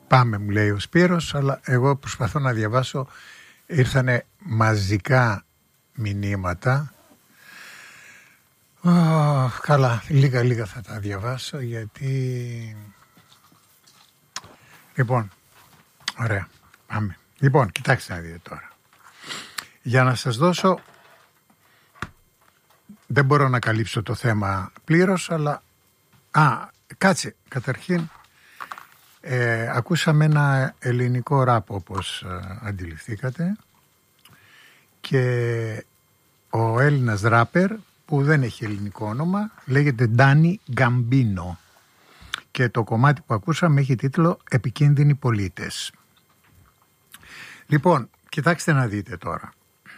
Πάμε, μου λέει ο Σπύρος, αλλά εγώ προσπαθώ να διαβάσω. Ήρθανε μαζικά μηνύματα. Καλά, λίγα θα τα διαβάσω, γιατί... Λοιπόν, ωραία, πάμε. Λοιπόν, κοιτάξτε να δείτε τώρα. Για να σας δώσω... Δεν μπορώ να καλύψω το θέμα πλήρως, αλλά... κάτσε, καταρχήν... ακούσαμε ένα ελληνικό ράπ, όπως αντιληφθήκατε, και ο Έλληνας ράπερ, που δεν έχει ελληνικό όνομα, λέγεται Ντάνι Γκαμπίνο, και το κομμάτι που ακούσαμε έχει τίτλο «Επικίνδυνοι πολίτες». Λοιπόν, κοιτάξτε να δείτε τώρα.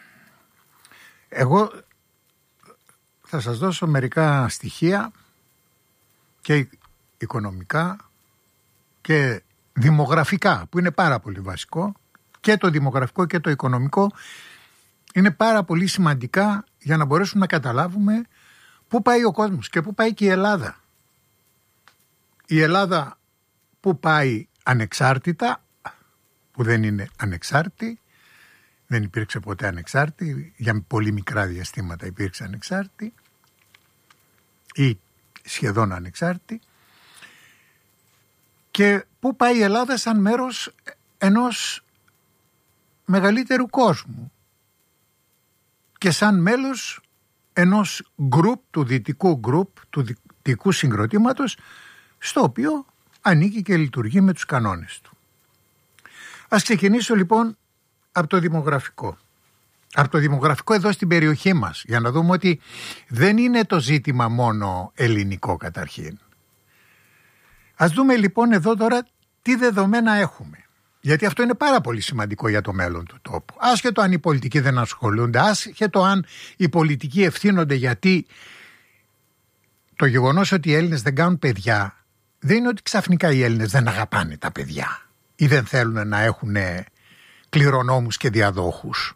Εγώ θα σας δώσω μερικά στοιχεία και οικονομικά και δημογραφικά, που είναι πάρα πολύ βασικό. Και το δημογραφικό και το οικονομικό είναι πάρα πολύ σημαντικά για να μπορέσουμε να καταλάβουμε πού πάει ο κόσμος και πού πάει και η Ελλάδα. Η Ελλάδα πού πάει ανεξάρτητα, που δεν είναι ανεξάρτητη, δεν υπήρξε ποτέ ανεξάρτητη, για πολύ μικρά διαστήματα υπήρξε ανεξάρτητη ή σχεδόν ανεξάρτητη. Και πού πάει η Ελλάδα σαν μέρος ενός μεγαλύτερου κόσμου και σαν μέλος ενός γκρουπ, του δυτικού γκρουπ, του δυτικού συγκροτήματος, στο οποίο ανήκει και λειτουργεί με τους κανόνες του. Ας ξεκινήσω λοιπόν από το δημογραφικό. Από το δημογραφικό εδώ στην περιοχή μας, για να δούμε ότι δεν είναι το ζήτημα μόνο ελληνικό καταρχήν. Ας δούμε λοιπόν εδώ τώρα τι δεδομένα έχουμε. Γιατί αυτό είναι πάρα πολύ σημαντικό για το μέλλον του τόπου. Άσχετο αν οι πολιτικοί δεν ασχολούνται, άσχετο αν οι πολιτικοί ευθύνονται, γιατί το γεγονός ότι οι Έλληνες δεν κάνουν παιδιά δεν είναι ότι ξαφνικά οι Έλληνες δεν αγαπάνε τα παιδιά ή δεν θέλουν να έχουν κληρονόμους και διαδόχους.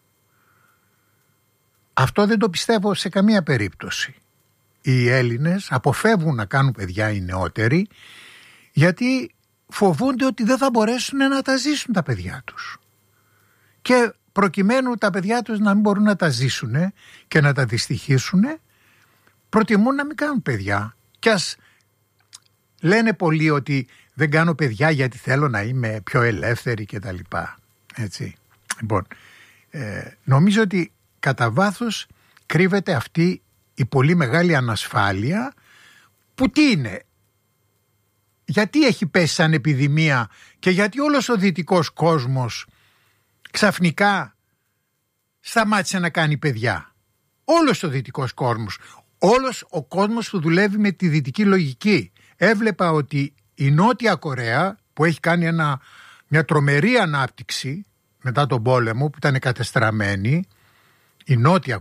Αυτό δεν το πιστεύω σε καμία περίπτωση. Οι Έλληνες αποφεύγουν να κάνουν παιδιά οι νεότεροι, γιατί φοβούνται ότι δεν θα μπορέσουν να τα ζήσουν τα παιδιά τους. Και προκειμένου τα παιδιά τους να μην μπορούν να τα ζήσουν και να τα δυστυχήσουν, προτιμούν να μην κάνουν παιδιά. Και ας λένε πολλοί ότι δεν κάνω παιδιά γιατί θέλω να είμαι πιο ελεύθερη και τα λοιπά. Έτσι. Λοιπόν, νομίζω ότι κατά βάθος κρύβεται αυτή η πολύ μεγάλη ανασφάλεια, που τι είναι? Γιατί έχει πέσει σαν επιδημία και γιατί όλος ο δυτικός κόσμος ξαφνικά σταμάτησε να κάνει παιδιά? Όλος ο δυτικός κόσμος, όλος ο κόσμος που δουλεύει με τη δυτική λογική. Έβλεπα ότι η Νότια Κορέα, που έχει κάνει μια τρομερή ανάπτυξη μετά τον πόλεμο, που ήταν κατεστραμμένη, η Νότια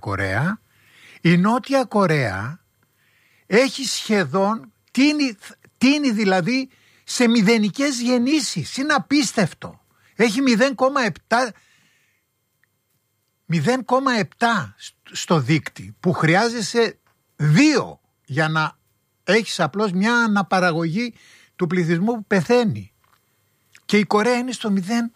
Κορέα έχει σχεδόν τίνει δηλαδή σε μηδενικές γεννήσεις. Είναι απίστευτο. Έχει 0,7 στο δείκτη, που χρειάζεσαι 2 για να έχεις απλώς μια αναπαραγωγή του πληθυσμού που πεθαίνει. Και η Κορέα είναι στο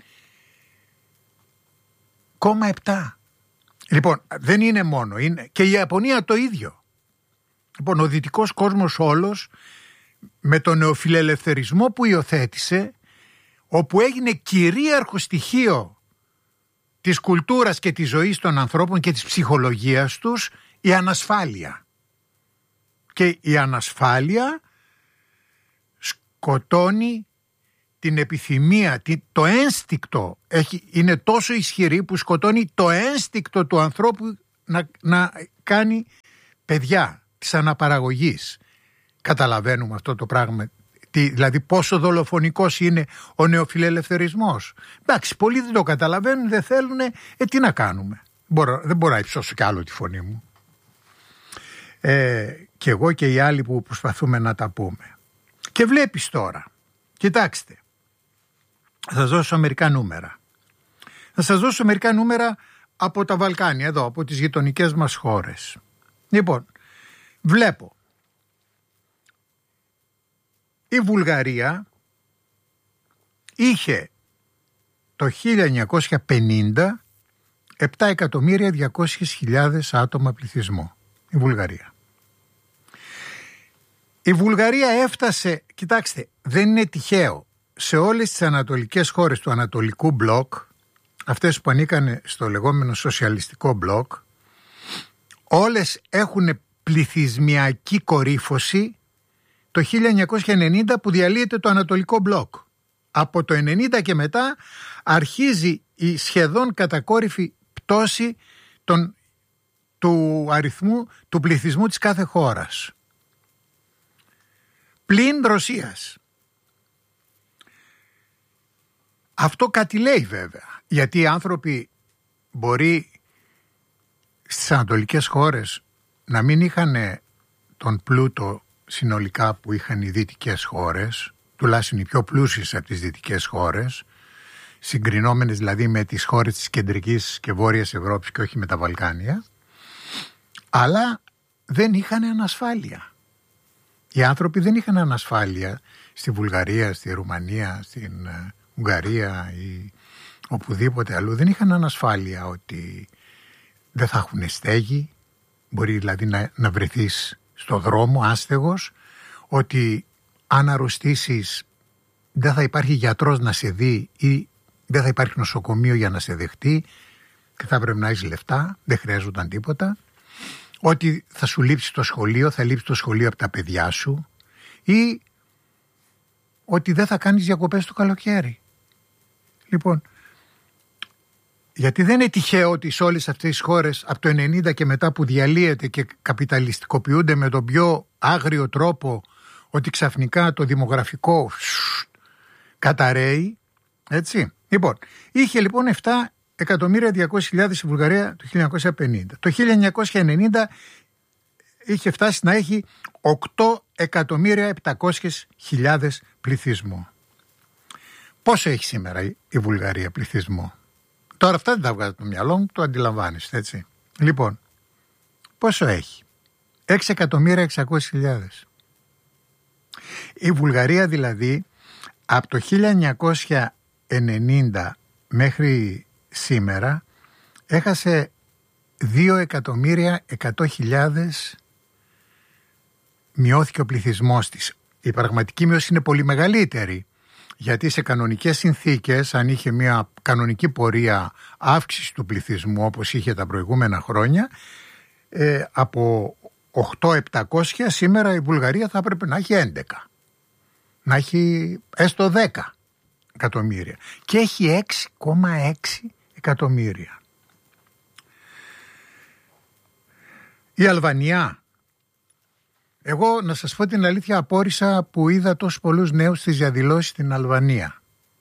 0,7. Λοιπόν, δεν είναι μόνο, είναι και η Ιαπωνία το ίδιο. Λοιπόν, ο δυτικός κόσμος όλος, με τον νεοφιλελευθερισμό που υιοθέτησε, όπου έγινε κυρίαρχο στοιχείο της κουλτούρας και της ζωής των ανθρώπων και της ψυχολογίας τους, η ανασφάλεια. Και η ανασφάλεια σκοτώνει την επιθυμία, το ένστικτο, είναι τόσο ισχυρή που σκοτώνει το ένστικτο του ανθρώπου να κάνει παιδιά, της αναπαραγωγής. Καταλαβαίνουμε αυτό το πράγμα, δηλαδή πόσο δολοφονικός είναι ο νεοφιλελευθερισμός? Εντάξει, πολλοί δεν το καταλαβαίνουν, δεν θέλουν, τι να κάνουμε? Δεν μπορώ να υψώσω κι άλλο τη φωνή μου. Και εγώ και οι άλλοι που προσπαθούμε να τα πούμε. Και βλέπεις τώρα, κοιτάξτε, θα σας δώσω μερικά νούμερα. Θα σας δώσω μερικά νούμερα από τα Βαλκάνια, εδώ, από τις γειτονικές μας χώρες. Λοιπόν, βλέπω η Βουλγαρία είχε το 1950 7.200.000 άτομα πληθυσμό, η Βουλγαρία. Η Βουλγαρία έφτασε, κοιτάξτε, δεν είναι τυχαίο, σε όλες τις ανατολικές χώρες του Ανατολικού Μπλοκ, αυτές που ανήκαν στο λεγόμενο σοσιαλιστικό μπλοκ, όλες έχουν πληθυσμιακή κορύφωση το 1990 που διαλύεται το Ανατολικό Μπλοκ. Από το 1990 και μετά αρχίζει η σχεδόν κατακόρυφη πτώση του αριθμού του πληθυσμού της κάθε χώρας. Πλην Ρωσίας. Αυτό κάτι λέει βέβαια, γιατί οι άνθρωποι μπορεί στις ανατολικές χώρες να μην είχαν τον πλούτο συνολικά που είχαν οι δυτικές χώρες, τουλάχιστον οι πιο πλούσιες από τις δυτικές χώρες, συγκρινόμενες δηλαδή με τις χώρες της κεντρικής και βόρειας Ευρώπης και όχι με τα Βαλκάνια, αλλά δεν είχαν ανασφάλεια. Οι άνθρωποι δεν είχαν ανασφάλεια στη Βουλγαρία, στη Ρουμανία, στην Ουγγαρία ή οπουδήποτε αλλού. Δεν είχαν ανασφάλεια ότι δεν θα έχουν στέγη, μπορεί δηλαδή να βρεθείς στο δρόμο άστεγος, ότι αν αρρωστήσεις δεν θα υπάρχει γιατρός να σε δει ή δεν θα υπάρχει νοσοκομείο για να σε δεχτεί και θα πρέπει να έχεις λεφτά, δεν χρειάζονταν τίποτα, ότι θα σου λείψει το σχολείο, θα λείψει το σχολείο από τα παιδιά σου ή ότι δεν θα κάνεις διακοπές το καλοκαίρι. Λοιπόν, γιατί δεν είναι τυχαίο ότι σε όλες αυτές τις χώρες από το 90 και μετά που διαλύεται και καπιταλιστικοποιούνται με τον πιο άγριο τρόπο, ότι ξαφνικά το δημογραφικό καταραίει, έτσι. Λοιπόν, είχε λοιπόν 7.200.000 η Βουλγαρία το 1950. Το 1990 είχε φτάσει να έχει 8.700.000 πληθυσμό. Πόσο έχει σήμερα η Βουλγαρία πληθυσμό? Τώρα αυτά δεν τα βγάζω από το μυαλό μου, το αντιλαμβάνεστε, έτσι. Λοιπόν, πόσο έχει? 6.600.000. Η Βουλγαρία δηλαδή από το 1990 μέχρι σήμερα έχασε 2.100.000, μειώθηκε ο πληθυσμός της. Η πραγματική μείωση είναι πολύ μεγαλύτερη, γιατί σε κανονικές συνθήκες, αν είχε μια κανονική πορεία αύξηση του πληθυσμού όπως είχε τα προηγούμενα χρόνια, από 8.700 σήμερα η Βουλγαρία θα έπρεπε να έχει 11, να έχει έστω 10 εκατομμύρια και έχει 6,6 εκατομμύρια. Η Αλβανία, εγώ να σας πω την αλήθεια απόρρισα που είδα τόσους πολλούς νέους στις διαδηλώσεις στην Αλβανία.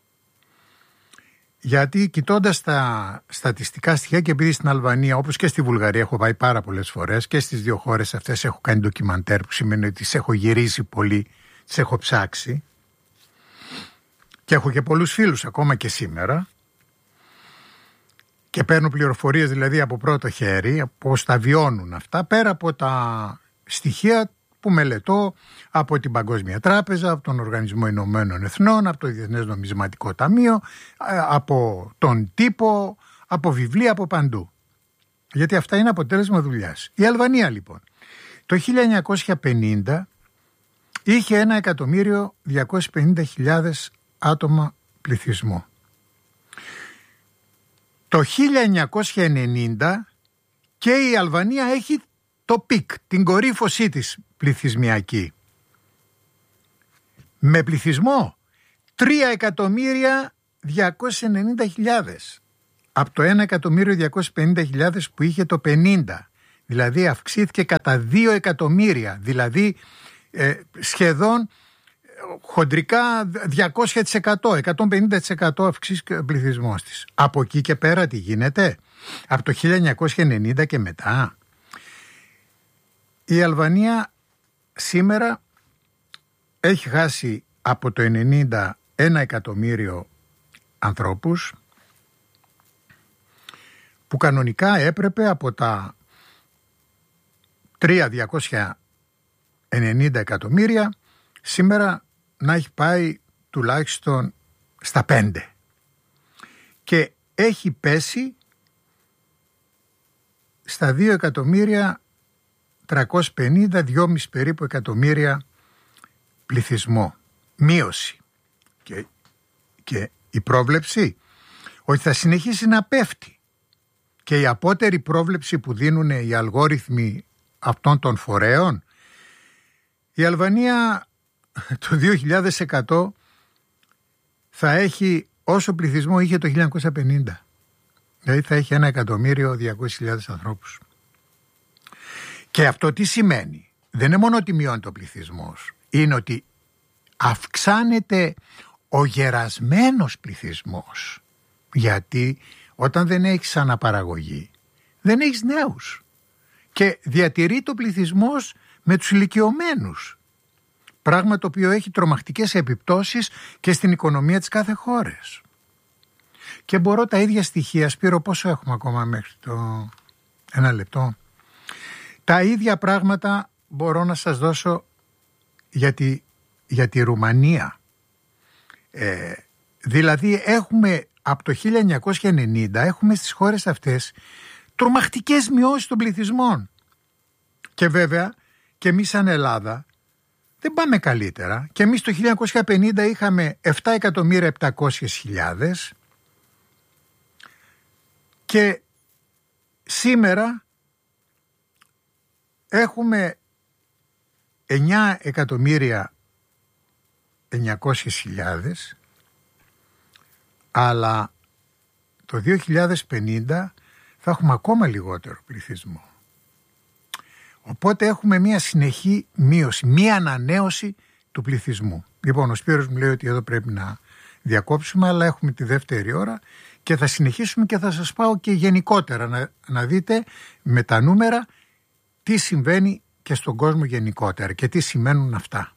Γιατί κοιτώντας τα στατιστικά στοιχεία, και επειδή στην Αλβανία όπως και στη Βουλγαρία έχω πάει πάρα πολλές φορές και στις δύο χώρες αυτές έχω κάνει ντοκιμαντέρ, που σημαίνει ότι τις έχω γυρίσει πολύ, τις έχω ψάξει και έχω και πολλούς φίλους ακόμα και σήμερα και παίρνω πληροφορίες δηλαδή από πρώτο χέρι πώς τα βιώνουν αυτά, πέρα από τα στοιχεία που μελετώ από την Παγκόσμια Τράπεζα, από τον Οργανισμό Ηνωμένων Εθνών, από το Διεθνές Νομισματικό Ταμείο, από τον τύπο, από βιβλία, από παντού. Γιατί αυτά είναι αποτέλεσμα δουλειάς. Η Αλβανία λοιπόν το 1950 είχε 1.250.000 άτομα πληθυσμό. Το 1990 και η Αλβανία έχει το πικ, την κορύφωσή της πληθυσμιακή. Με πληθυσμό 3.290.000 από το 1.250.000 που είχε το 50. Δηλαδή αυξήθηκε κατά 2 εκατομμύρια, δηλαδή σχεδόν χοντρικά 200%, 150% αυξής πληθυσμός της. Από εκεί και πέρα τι γίνεται? Από το 1990 και μετά η Αλβανία σήμερα έχει χάσει από το 90 1 εκατομμύριο ανθρώπους που κανονικά έπρεπε από τα 3.290 εκατομμύρια σήμερα να έχει πάει τουλάχιστον στα 5 και έχει πέσει στα 2.350.000, 2,5 περίπου εκατομμύρια πληθυσμό. Μείωση. Και η πρόβλεψη ότι θα συνεχίσει να πέφτει. Και η απότερη πρόβλεψη που δίνουν οι αλγόριθμοι αυτών των φορέων, η Αλβανία το 2100 θα έχει όσο πληθυσμό είχε το 1950. Δηλαδή θα έχει 1.200.000 ανθρώπους. Και αυτό τι σημαίνει? Δεν είναι μόνο ότι μειώνεται ο πληθυσμός, είναι ότι αυξάνεται ο γερασμένος πληθυσμός. Γιατί όταν δεν έχεις αναπαραγωγή, δεν έχεις νέους. Και διατηρείται ο πληθυσμός με τους ηλικιωμένους. Πράγμα το οποίο έχει τρομακτικές επιπτώσεις και στην οικονομία της κάθε χώρας. Και μπορώ τα ίδια στοιχεία, Σπύρο, πόσο έχουμε ακόμα μέχρι το 1 λεπτό? Τα ίδια πράγματα μπορώ να σας δώσω για τη Ρουμανία. Δηλαδή έχουμε από το 1990 έχουμε στις χώρες αυτές τρομακτικές μειώσεις των πληθυσμών. Και βέβαια και εμείς σαν Ελλάδα δεν πάμε καλύτερα. Και εμείς το 1950 είχαμε 7.700.000 και σήμερα έχουμε 9.900.000, αλλά το 2050 θα έχουμε ακόμα λιγότερο πληθυσμό. Οπότε έχουμε μια συνεχή μείωση, μια ανανέωση του πληθυσμού. Λοιπόν, ο Σπύρος μου λέει ότι εδώ πρέπει να διακόψουμε, αλλά έχουμε τη δεύτερη ώρα και θα συνεχίσουμε και θα σας πάω και γενικότερα να δείτε με τα νούμερα τι συμβαίνει και στον κόσμο γενικότερα και τι σημαίνουν αυτά.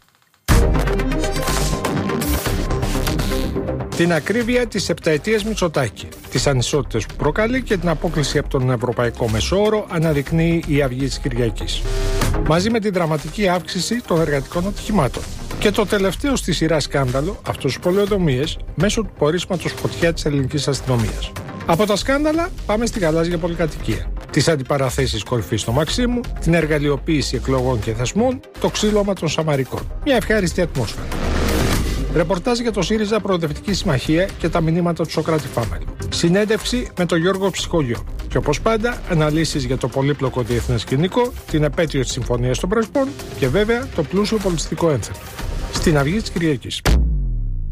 Την ακρίβεια της επταετίας Μητσοτάκη, τις ανισότητες που προκαλεί και την απόκλιση από τον ευρωπαϊκό μεσόωρο αναδεικνύει η Αυγή της Κυριακής. Μαζί με την δραματική αύξηση των εργατικών ατυχημάτων. Και το τελευταίο στη σειρά σκάνδαλο, αυτός τους πολεοδομίες, μέσω του πορίσματος φωτιά της ελληνικής αστυνομίας. Από τα σκάνδαλα πάμε στη γαλάζια πολυκατοικία. Τις αντιπαραθέσεις κορυφής στο Μαξίμου, την εργαλειοποίηση εκλογών και θεσμών, το ξύλωμα των Σαμαρικών. Μια ευχάριστη ατμόσφαιρα. Ρεπορτάζ για το ΣΥΡΙΖΑ Προοδευτική Συμμαχία και τα μηνύματα του Σοκράτη Φάμελου. Συνέντευξη με τον Γιώργο Ψυχολιό. Και όπως πάντα, αναλύσεις για το πολύπλοκο διεθνές σκηνικό, την επέτειο της Συμφωνίας των Πρεσπών και βέβαια το πλούσιο πολιτιστικό ένθετο. Στην Αυγή της Κυριακής.